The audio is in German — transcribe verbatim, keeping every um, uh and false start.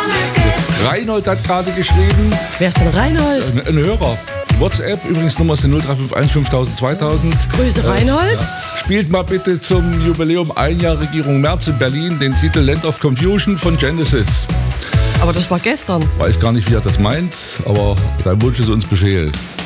Reinhold hat gerade geschrieben. Wer ist denn Reinhold? Ein, ein Hörer. WhatsApp, übrigens Nummer sind null drei fünf eins fünftausend zweitausend. Grüße Reinhold. Äh, ja. Spielt mal bitte zum Jubiläum ein Jahr Regierung Merz in Berlin den Titel Land of Confusion von Genesis. Aber das war gestern. Weiß gar nicht, wie er das meint, aber dein Wunsch ist uns Befehl.